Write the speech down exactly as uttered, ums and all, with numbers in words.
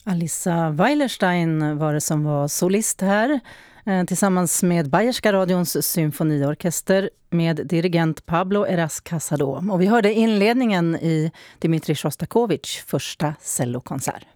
Alissa Weilerstein var det som var solist här eh, tillsammans med Bayerska radions symfoniorkester med dirigent Pablo Eras Casado. Och vi hörde inledningen i Dmitri Shostakovich första cellokonsert.